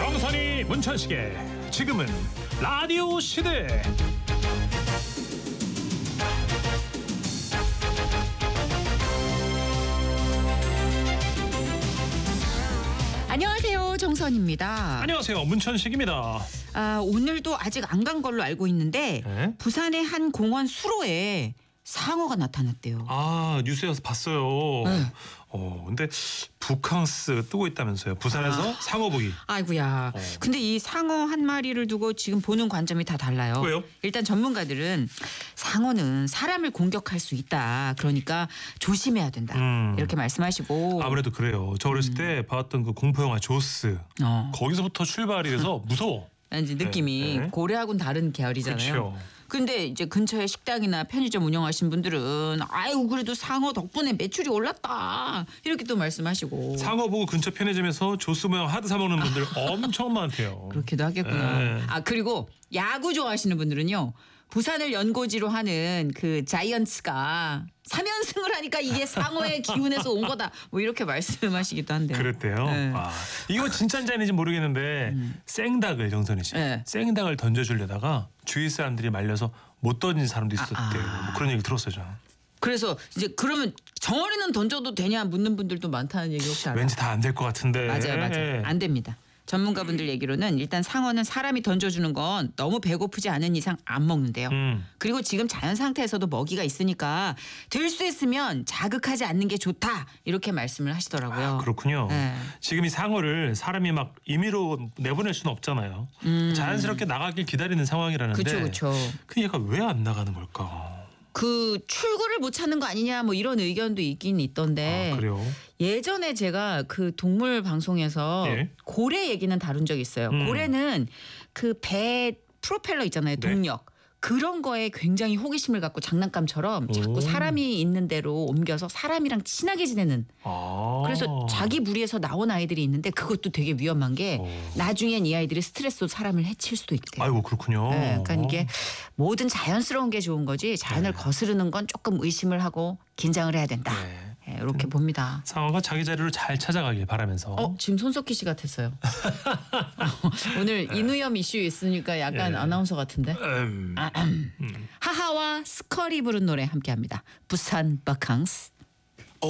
정선이 문천식의 지금은 라디오 시대. 안녕하세요, 정선입니다. 안녕하세요, 문천식입니다. 오늘도 아직 안 간 걸로 알고 있는데 네? 부산의 한 공원 수로에 상어가 나타났대요. 뉴스에서 봤어요. 네. 근데 북캉스 뜨고 있다면서요. 부산에서 상어 보기. 아이고야. 근데 이 상어 한 마리를 두고 지금 보는 관점이 다 달라요. 왜요? 일단 전문가들은 상어는 사람을 공격할 수 있다. 그러니까 조심해야 된다. 이렇게 말씀하시고. 아무래도 그래요. 저 어렸을 때 봤던 그 공포 영화 조스. 거기서부터 출발이 돼서 무서워. 이제 느낌이 네. 고래하고는 다른 계열이잖아요. 그렇죠. 근데 이제 근처에 식당이나 편의점 운영하신 분들은 아이고 그래도 상어 덕분에 매출이 올랐다 이렇게 또 말씀하시고. 상어 보고 근처 편의점에서 조스 모양 하드 사 먹는 분들 엄청 많대요. 그렇기도 하겠구나. 네. 그리고 야구 좋아하시는 분들은요. 부산을 연고지로 하는 그 자이언츠가 3연승을 하니까 이게 상어의 기운에서 온 거다. 뭐 이렇게 말씀하시기도 한데요. 그랬대요. 네. 이거 진짜인지 아닌지 모르겠는데 생닭을 정선희 씨, 네. 생닭을 던져주려다가 주위 사람들이 말려서 못 던진 사람도 있었대요. 뭐 그런 얘기 들었어요, 저는. 그래서 이제 그러면 정어리는 던져도 되냐 묻는 분들도 많다는 얘기 혹시 알아요? 왠지 다 안 될 것 같은데. 맞아요. 안 됩니다. 전문가분들 얘기로는 일단 상어는 사람이 던져주는 건 너무 배고프지 않은 이상 안 먹는데요. 그리고 지금 자연 상태에서도 먹이가 있으니까 될 수 있으면 자극하지 않는 게 좋다 이렇게 말씀을 하시더라고요. 그렇군요. 네. 지금 이 상어를 사람이 막 임의로 내보낼 수는 없잖아요. 자연스럽게 나가길 기다리는 상황이라는데. 그렇죠. 그 얘가 왜 안 나가는 걸까? 그 출구를 못 찾는 거 아니냐 뭐 이런 의견도 있긴 있던데. 그래요? 예전에 제가 그 동물 방송에서 예. 고래 얘기는 다룬 적이 있어요. 고래는 그 배 프로펠러 있잖아요. 네. 동력. 그런 거에 굉장히 호기심을 갖고 장난감처럼 자꾸 사람이 있는 대로 옮겨서 사람이랑 친하게 지내는. 그래서 자기 무리에서 나온 아이들이 있는데 그것도 되게 위험한 게 나중엔 이 아이들이 스트레스로 사람을 해칠 수도 있대요. 아이고 그렇군요. 네, 그러니까 이게 모든 자연스러운 게 좋은 거지 자연을 거스르는 건 조금 의심을 하고 긴장을 해야 된다. 네. 네, 이렇게 봅니다. 상어가 자기 자리를 잘 찾아가길 바라면서. 지금 손석희 씨 같았어요. 오늘 인후염 이슈 있으니까 약간 예. 아나운서 같은데. 하하와 스컬이 부른 노래 함께합니다. 부산 바캉스.